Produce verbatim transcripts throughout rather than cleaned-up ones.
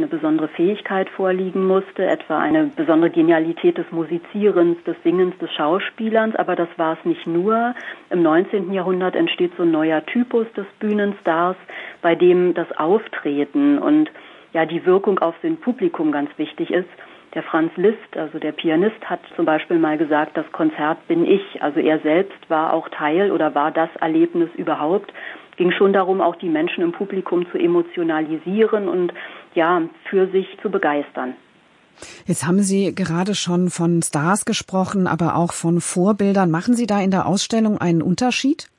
besondere Fähigkeit vorliegen musste, etwa eine besondere Genialität des Musizierens, des Singens, des Schauspielerns, aber das war es nicht nur. Im neunzehnten Jahrhundert entsteht so ein neuer Typus des Bühnenstars, bei dem das Auftreten und ja die Wirkung auf sein Publikum ganz wichtig ist. Der Franz Liszt, also der Pianist, hat zum Beispiel mal gesagt, das Konzert bin ich. Also er selbst war auch Teil oder war das Erlebnis überhaupt. Ging schon darum, auch die Menschen im Publikum zu emotionalisieren und ja, für sich zu begeistern. Jetzt haben Sie gerade schon von Stars gesprochen, aber auch von Vorbildern. Machen Sie da in der Ausstellung einen Unterschied?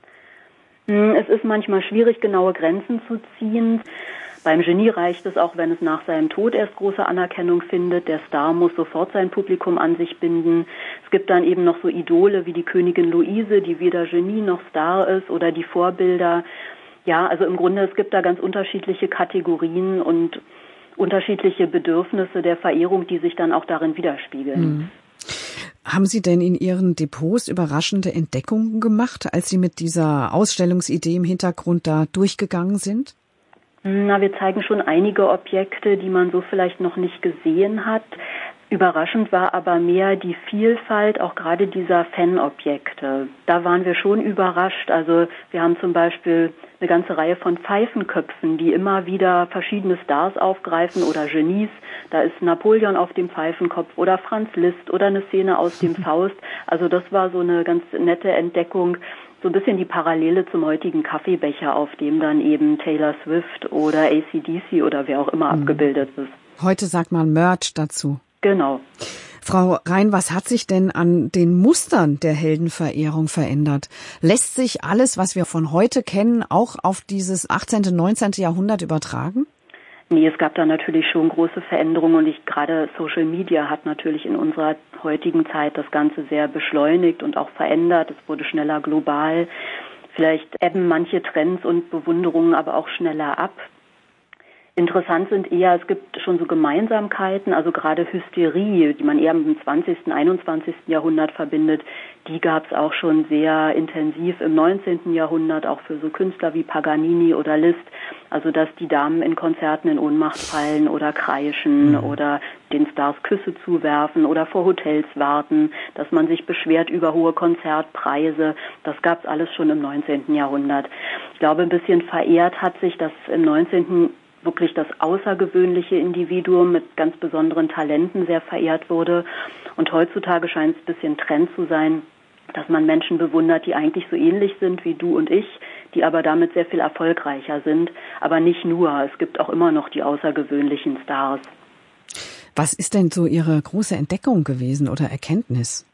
Es ist manchmal schwierig, genaue Grenzen zu ziehen. Beim Genie reicht es auch, wenn es nach seinem Tod erst große Anerkennung findet. Der Star muss sofort sein Publikum an sich binden. Es gibt dann eben noch so Idole wie die Königin Luise, die weder Genie noch Star ist, oder die Vorbilder. Ja, also im Grunde, es gibt da ganz unterschiedliche Kategorien und unterschiedliche Bedürfnisse der Verehrung, die sich dann auch darin widerspiegeln. Mhm. Haben Sie denn in Ihren Depots überraschende Entdeckungen gemacht, als Sie mit dieser Ausstellungsidee im Hintergrund da durchgegangen sind? Na, wir zeigen schon einige Objekte, die man so vielleicht noch nicht gesehen hat. Überraschend war aber mehr die Vielfalt, auch gerade dieser Fanobjekte. Da waren wir schon überrascht. Also wir haben zum Beispiel eine ganze Reihe von Pfeifenköpfen, die immer wieder verschiedene Stars aufgreifen oder Genies. Da ist Napoleon auf dem Pfeifenkopf oder Franz Liszt oder eine Szene aus dem Faust. Also das war so eine ganz nette Entdeckung. So ein bisschen die Parallele zum heutigen Kaffeebecher, auf dem dann eben Taylor Swift oder A C D C oder wer auch immer mhm. abgebildet ist. Heute sagt man Merch dazu. Genau. Frau Rein, was hat sich denn an den Mustern der Heldenverehrung verändert? Lässt sich alles, was wir von heute kennen, auch auf dieses achtzehnten, neunzehnten Jahrhundert übertragen? Nee, es gab da natürlich schon große Veränderungen und ich, gerade Social Media hat natürlich in unserer heutigen Zeit das Ganze sehr beschleunigt und auch verändert. Es wurde schneller global. Vielleicht ebben manche Trends und Bewunderungen aber auch schneller ab. Interessant sind eher, es gibt schon so Gemeinsamkeiten, also gerade Hysterie, die man eher mit dem zwanzigsten, einundzwanzigsten Jahrhundert verbindet, die gab es auch schon sehr intensiv im neunzehnten Jahrhundert, auch für so Künstler wie Paganini oder Liszt. Also dass die Damen in Konzerten in Ohnmacht fallen oder kreischen mhm. oder den Stars Küsse zuwerfen oder vor Hotels warten, dass man sich beschwert über hohe Konzertpreise. Das gab es alles schon im neunzehnten Jahrhundert. Ich glaube, ein bisschen verehrt hat sich das im neunzehnten wirklich das außergewöhnliche Individuum mit ganz besonderen Talenten sehr verehrt wurde. Und heutzutage scheint es ein bisschen Trend zu sein, dass man Menschen bewundert, die eigentlich so ähnlich sind wie du und ich, die aber damit sehr viel erfolgreicher sind. Aber nicht nur, es gibt auch immer noch die außergewöhnlichen Stars. Was ist denn so Ihre große Entdeckung gewesen oder Erkenntnis?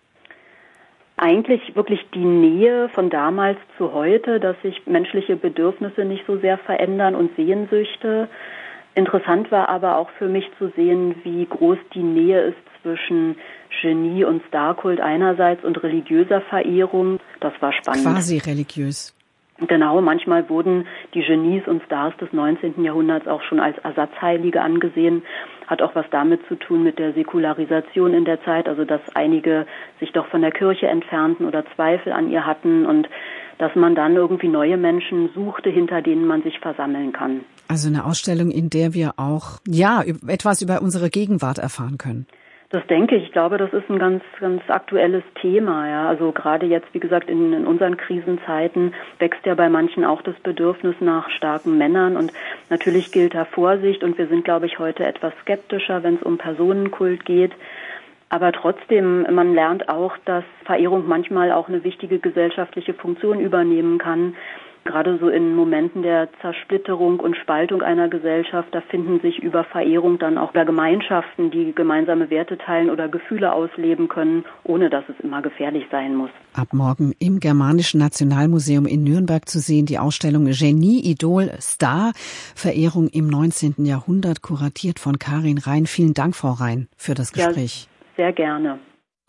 Eigentlich wirklich die Nähe von damals zu heute, dass sich menschliche Bedürfnisse nicht so sehr verändern und Sehnsüchte. Interessant war aber auch für mich zu sehen, wie groß die Nähe ist zwischen Genie und Starkult einerseits und religiöser Verehrung. Das war spannend. Quasi religiös. Genau, manchmal wurden die Genies und Stars des neunzehnten Jahrhunderts auch schon als Ersatzheilige angesehen. Hat auch was damit zu tun mit der Säkularisation in der Zeit, also dass einige sich doch von der Kirche entfernten oder Zweifel an ihr hatten und dass man dann irgendwie neue Menschen suchte, hinter denen man sich versammeln kann. Also eine Ausstellung, in der wir auch ja etwas über unsere Gegenwart erfahren können. Das denke ich. Ich glaube, das ist ein ganz, ganz aktuelles Thema. Ja, also gerade jetzt, wie gesagt, in, in unseren Krisenzeiten wächst ja bei manchen auch das Bedürfnis nach starken Männern und natürlich gilt da Vorsicht und wir sind, glaube ich, heute etwas skeptischer, wenn es um Personenkult geht. Aber trotzdem, man lernt auch, dass Verehrung manchmal auch eine wichtige gesellschaftliche Funktion übernehmen kann. Gerade so in Momenten der Zersplitterung und Spaltung einer Gesellschaft, da finden sich über Verehrung dann auch Gemeinschaften, die gemeinsame Werte teilen oder Gefühle ausleben können, ohne dass es immer gefährlich sein muss. Ab morgen im Germanischen Nationalmuseum in Nürnberg zu sehen, die Ausstellung Genie, Idol, Star, Verehrung im neunzehnten Jahrhundert, kuratiert von Karin Rein. Vielen Dank, Frau Rein, für das Gespräch. Ja, sehr gerne.